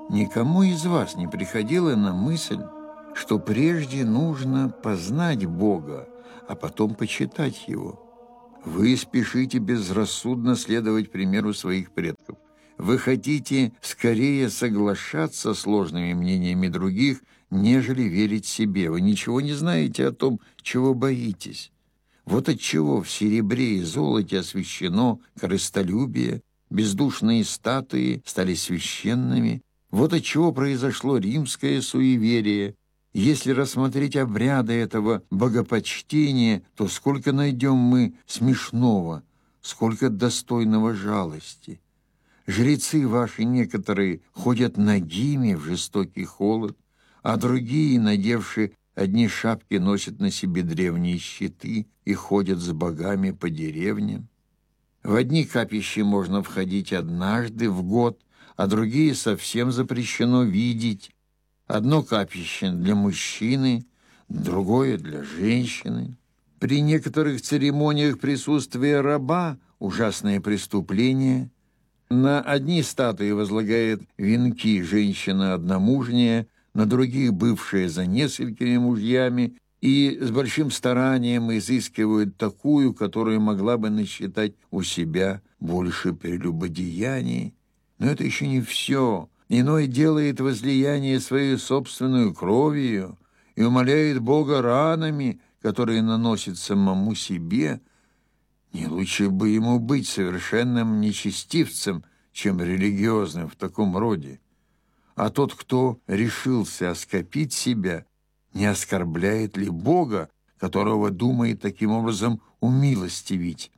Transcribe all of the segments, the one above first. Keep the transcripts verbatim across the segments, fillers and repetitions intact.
Никому из вас не приходило на мысль, что прежде нужно познать Бога, а потом почитать Его? Вы спешите безрассудно следовать примеру своих предков. Вы хотите скорее соглашаться с ложными мнениями других, нежели верить себе. Вы ничего не знаете о том, чего боитесь. Вот отчего в серебре и золоте освящено корыстолюбие, бездушные статуи стали священными. Вот отчего произошло римское суеверие. Если рассмотреть обряды этого богопочтения, то сколько найдем мы смешного, сколько достойного жалости. Жрецы ваши некоторые ходят нагими в жестокий холод, а другие, надевши одни шапки, носят на себе древние щиты и ходят с богами по деревням. В одни капища можно входить однажды в год, а другие совсем запрещено видеть. Одно капище для мужчины, другое для женщины. При некоторых церемониях присутствие раба – ужасное преступление. На одни статуи возлагает венки женщина одномужняя, на других бывшая за несколькими мужьями, и с большим старанием изыскивают такую, которая могла бы насчитать у себя больше прелюбодеяний. Но это еще не все. Иной делает возлияние своей собственной кровью и умоляет Бога ранами, которые наносит самому себе. Не лучше бы ему быть совершенным нечестивцем, чем религиозным в таком роде. А тот, кто решился оскопить себя, не оскорбляет ли Бога, которого думает таким образом умилостивить?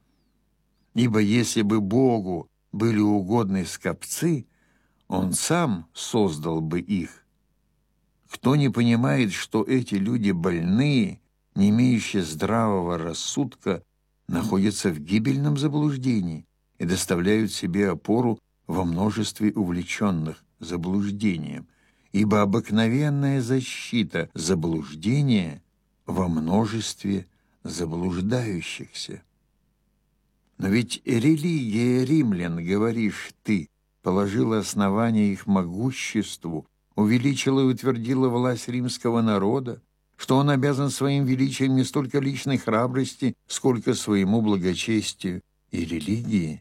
Ибо если бы Богу были угодны скопцы, Он сам создал бы их. Кто не понимает, что эти люди больные, не имеющие здравого рассудка, находятся в гибельном заблуждении и доставляют себе опору во множестве увлеченных заблуждением, ибо обыкновенная защита заблуждения во множестве заблуждающихся. Но ведь религия римлян, говоришь ты, положила основание их могуществу, увеличила и утвердила власть римского народа, что он обязан своим величием не столько личной храбрости, сколько своему благочестию и религии.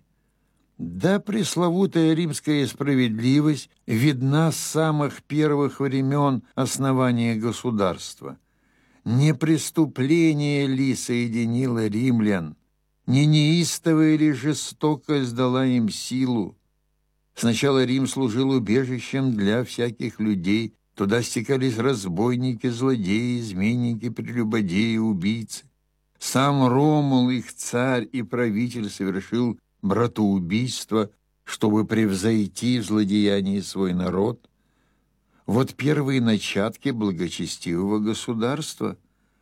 Да, пресловутая римская справедливость видна с самых первых времен основания государства. Не преступление ли соединило римлян, не неистовая ли жестокость дала им силу? Сначала Рим служил убежищем для всяких людей, туда стекались разбойники, злодеи, изменники, прелюбодеи, убийцы. Сам Ромул, их царь и правитель, совершил братоубийство, чтобы превзойти в злодеянии свой народ. Вот первые начатки благочестивого государства.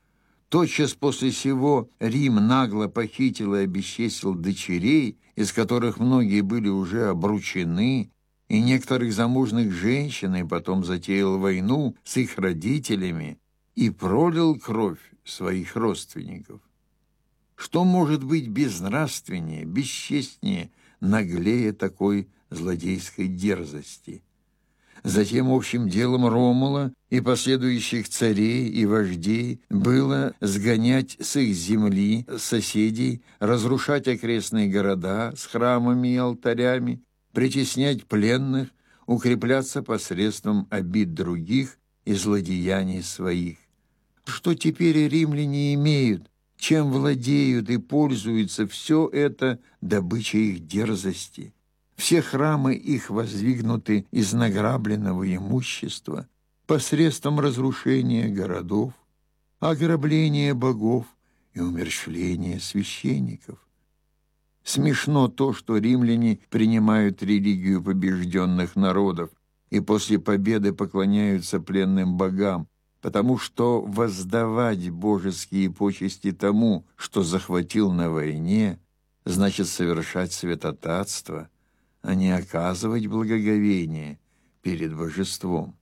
Тотчас после сего Рим нагло похитил и обесчестил дочерей, из которых многие были уже обручены, и некоторых замужних женщин, и потом затеял войну с их родителями и пролил кровь своих родственников. Что может быть безнравственнее, бесчестнее, наглее такой злодейской дерзости? Затем общим делом Ромула и последующих царей и вождей было сгонять с их земли соседей, разрушать окрестные города с храмами и алтарями, притеснять пленных, укрепляться посредством обид других и злодеяний своих. Что теперь римляне имеют, чем владеют и пользуются, все это добыча их дерзости. Все храмы их воздвигнуты из награбленного имущества посредством разрушения городов, ограбления богов и умерщвления священников. Смешно то, что римляне принимают религию побежденных народов и после победы поклоняются пленным богам, потому что воздавать божеские почести тому, что захватил на войне, значит совершать святотатство, а не оказывать благоговение перед божеством.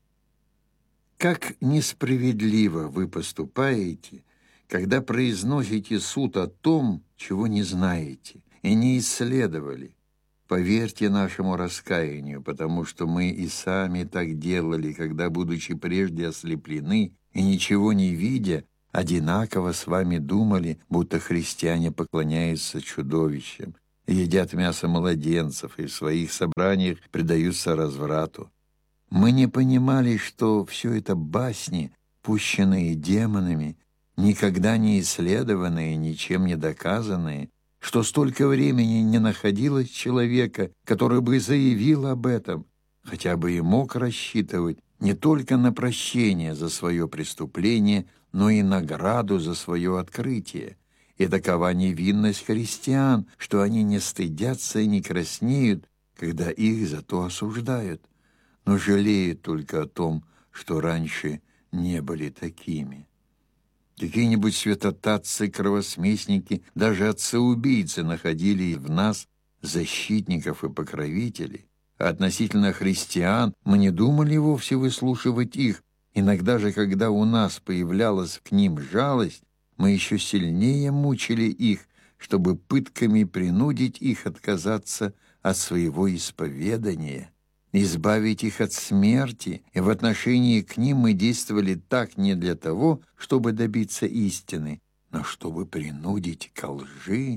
Как несправедливо вы поступаете, когда произносите суд о том, чего не знаете и не исследовали. Поверьте нашему раскаянию, потому что мы и сами так делали, когда, будучи прежде ослеплены и ничего не видя, одинаково с вами думали, будто христиане поклоняются чудовищам, едят мясо младенцев и в своих собраниях предаются разврату. Мы не понимали, что все это басни, пущенные демонами, никогда не исследованные, ничем не доказанные, что столько времени не находилось человека, который бы заявил об этом, хотя бы и мог рассчитывать не только на прощение за свое преступление, но и награду за свое открытие. И такова невинность христиан, что они не стыдятся и не краснеют, когда их за то осуждают, но жалеют только о том, что раньше не были такими. Какие-нибудь святотатцы-кровосмесники, даже отцы-убийцы находили в нас защитников и покровителей, а относительно христиан мы не думали вовсе выслушивать их. Иногда же, когда у нас появлялась к ним жалость, мы еще сильнее мучили их, чтобы пытками принудить их отказаться от своего исповедания, избавить их от смерти, и в отношении к ним мы действовали так не для того, чтобы добиться истины, но чтобы принудить ко лжи.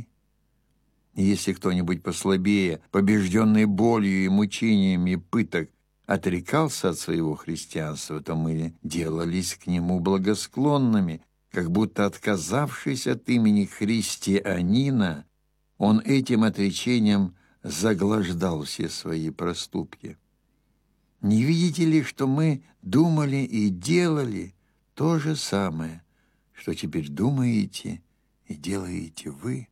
И если кто-нибудь послабее, побежденный болью и мучениями пыток, отрекался от своего христианства, то мы делались к нему благосклонными, как будто, отказавшись от имени христианина, он этим отречением заглаждал все свои проступки. Не видите ли, что мы думали и делали то же самое, что теперь думаете и делаете вы?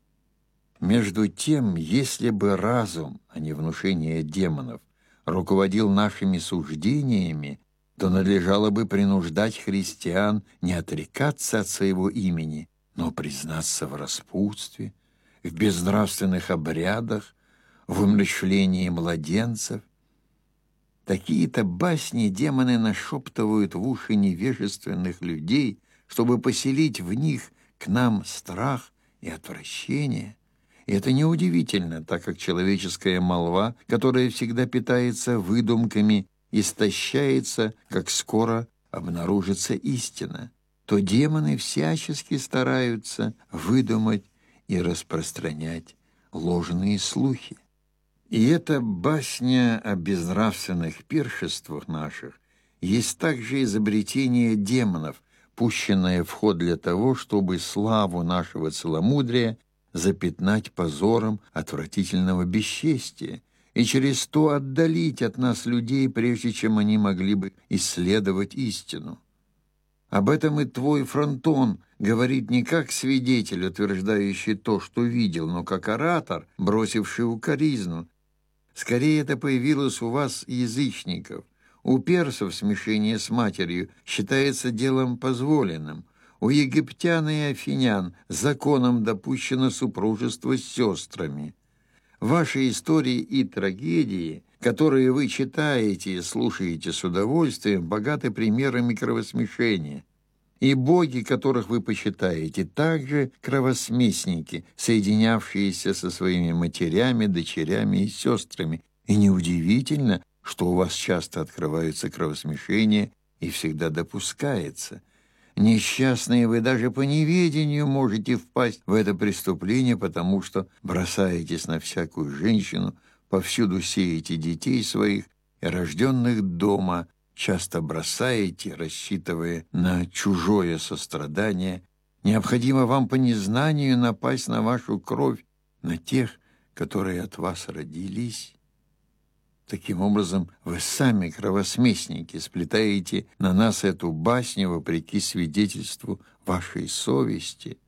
Между тем, если бы разум, а не внушение демонов, руководил нашими суждениями, то надлежало бы принуждать христиан не отрекаться от своего имени, но признаться в распутстве, в безнравственных обрядах, в умерщвлении младенцев. Такие-то басни демоны нашептывают в уши невежественных людей, чтобы поселить в них к нам страх и отвращение. И это неудивительно, так как человеческая молва, которая всегда питается выдумками, истощается, как скоро обнаружится истина, то демоны всячески стараются выдумать и распространять ложные слухи. И эта басня о безнравственных пиршествах наших есть также изобретение демонов, пущенное в ход для того, чтобы славу нашего целомудрия запятнать позором отвратительного бесчестия и через то отдалить от нас людей, прежде чем они могли бы исследовать истину. Об этом и твой Фронтон говорит не как свидетель, утверждающий то, что видел, но как оратор, бросивший укоризну. Скорее это появилось у вас, язычников. У персов смешение с матерью считается делом позволенным. У египтян и афинян законом допущено супружество с сестрами. Ваши истории и трагедии, которые вы читаете и слушаете с удовольствием, богаты примерами кровосмешения. И боги, которых вы почитаете, также кровосмесники, соединявшиеся со своими матерями, дочерями и сестрами. И неудивительно, что у вас часто открываются кровосмешения и всегда допускается. Несчастные, вы даже по неведению можете впасть в это преступление, потому что бросаетесь на всякую женщину, повсюду сеете детей своих и рожденных дома, часто бросаете, рассчитывая на чужое сострадание. Необходимо вам по незнанию напасть на вашу кровь, на тех, которые от вас родились. Таким образом, вы сами, кровосмесники, сплетаете на нас эту басню вопреки свидетельству вашей совести.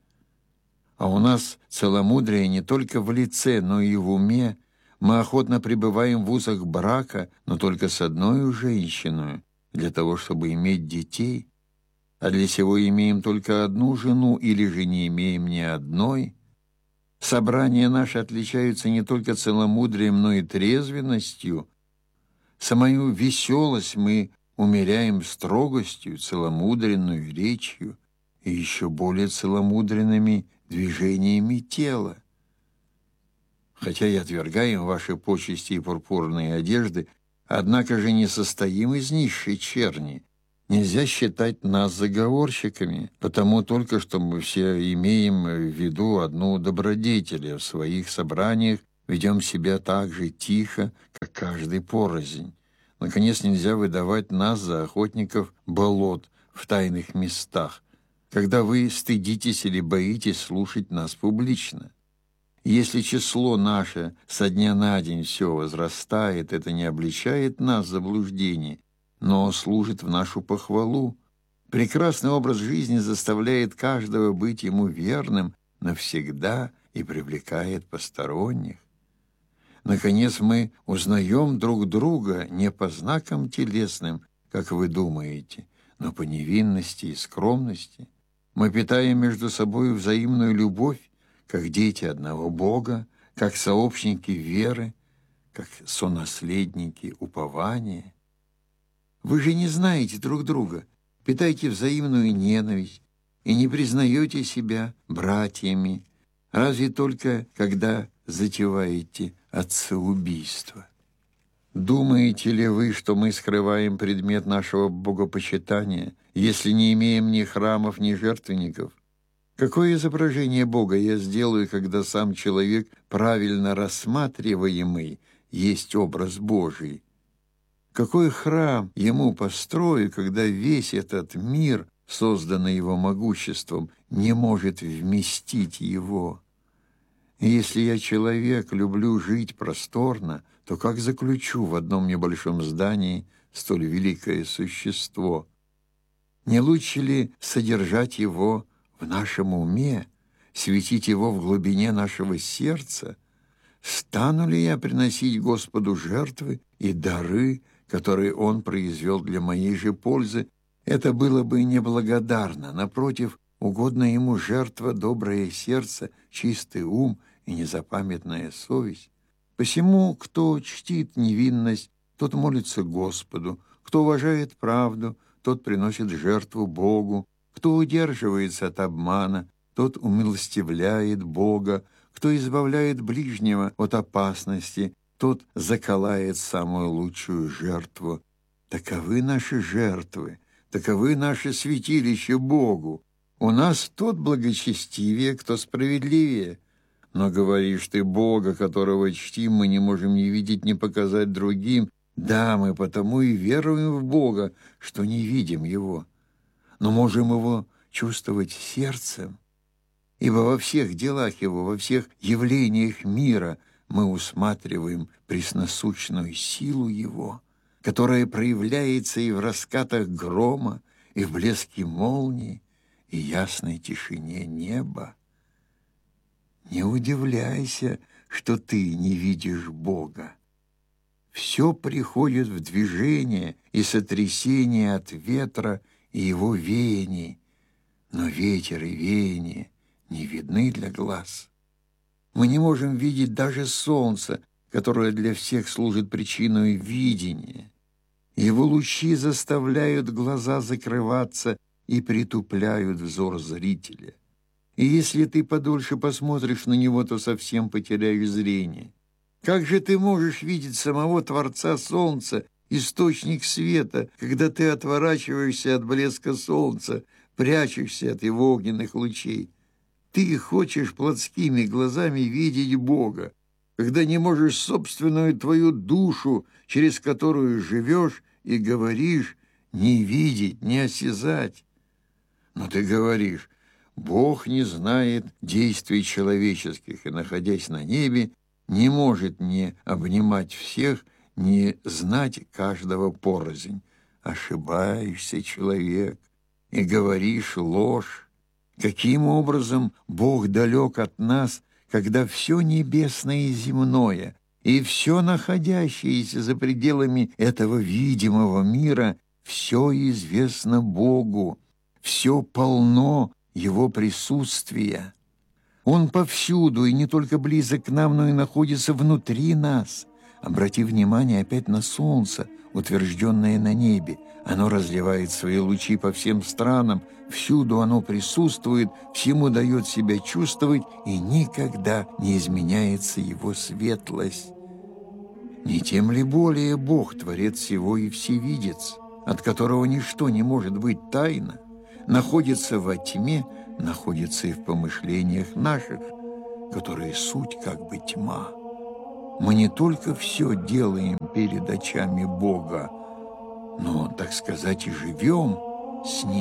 А у нас целомудрие не только в лице, но и в уме. Мы охотно пребываем в узах брака, но только с одной женщиной, для того, чтобы иметь детей. А для сего имеем только одну жену или же не имеем ни одной. Собрания наши отличаются не только целомудрием, но и трезвенностью. Самую веселость мы умеряем строгостью, целомудренную речью и еще более целомудренными движениями тела. Хотя и отвергаем ваши почести и пурпурные одежды, однако же не состоим из низшей черни. Нельзя считать нас заговорщиками, потому только что мы все имеем в виду одну добродетель, в своих собраниях ведем себя так же тихо, как каждый порознь. Наконец, нельзя выдавать нас за охотников болот в тайных местах, когда вы стыдитесь или боитесь слушать нас публично. Если число наше со дня на день все возрастает, это не обличает нас в заблуждении, но служит в нашу похвалу. Прекрасный образ жизни заставляет каждого быть ему верным навсегда и привлекает посторонних. Наконец, мы узнаем друг друга не по знакам телесным, как вы думаете, но по невинности и скромности. Мы питаем между собой взаимную любовь, как дети одного Бога, как сообщники веры, как сонаследники упования. Вы же не знаете друг друга, питайте взаимную ненависть и не признаете себя братьями, разве только когда затеваете отцеубийство. Думаете ли вы, что мы скрываем предмет нашего богопочитания, если не имеем ни храмов, ни жертвенников? Какое изображение Бога я сделаю, когда сам человек, правильно рассматриваемый, есть образ Божий? Какой храм ему построю, когда весь этот мир, созданный его могуществом, не может вместить его? И если я человек, люблю жить просторно, то как заключу в одном небольшом здании столь великое существо? Не лучше ли содержать его в нашем уме, светить его в глубине нашего сердца? Стану ли я приносить Господу жертвы и дары, которые Он произвел для моей же пользы? Это было бы неблагодарно. Напротив, угодна Ему жертва, доброе сердце, чистый ум и незапамятная совесть. Посему, кто чтит невинность, тот молится Господу, кто уважает правду, тот приносит жертву Богу, кто удерживается от обмана, тот умилостивляет Бога, кто избавляет ближнего от опасности, тот заколает самую лучшую жертву. Таковы наши жертвы, таковы наши святилища Богу. У нас тот благочестивее, кто справедливее. Но говоришь ты, Бога, которого чтим, мы не можем ни видеть, ни показать другим. Да, мы потому и веруем в Бога, что не видим Его, но можем Его чувствовать сердцем, ибо во всех делах Его, во всех явлениях мира мы усматриваем пресносущную силу Его, которая проявляется и в раскатах грома, и в блеске молнии, и ясной тишине неба. Не удивляйся, что ты не видишь Бога. Все приходит в движение и сотрясение от ветра и его веяний, но ветер и веяние не видны для глаз. Мы не можем видеть даже солнце, которое для всех служит причиной видения. Его лучи заставляют глаза закрываться и притупляют взор зрителя. И если ты подольше посмотришь на него, то совсем потеряешь зрение. Как же ты можешь видеть самого Творца Солнца, источник света, когда ты отворачиваешься от блеска солнца, прячешься от его огненных лучей? Ты хочешь плотскими глазами видеть Бога, когда не можешь собственную твою душу, через которую живешь и говоришь, не видеть, не осязать. Но ты говоришь: Бог не знает действий человеческих, и, находясь на небе, не может не обнимать всех, не знать каждого порознь. Ошибаешься, человек, и говоришь ложь. Каким образом Бог далек от нас, когда все небесное и земное, и все находящееся за пределами этого видимого мира, все известно Богу, все полно Его присутствия? Он повсюду, и не только близок к нам, но и находится внутри нас. Обрати внимание опять на солнце, утвержденное на небе. Оно разливает свои лучи по всем странам, всюду оно присутствует, всему дает себя чувствовать, и никогда не изменяется его светлость. Не тем ли более Бог, Творец всего и Всевидец, от которого ничто не может быть тайно, находится во тьме, находится и в помышлениях наших, которые суть как бы тьма. Мы не только все делаем перед очами Бога, но, так сказать, и живем с Ним.